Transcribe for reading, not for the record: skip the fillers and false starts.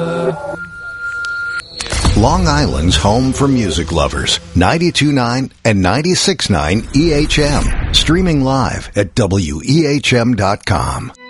Long Island's home for music lovers. 92.9 and 96.9 EHM. Streaming live at WEHM.com.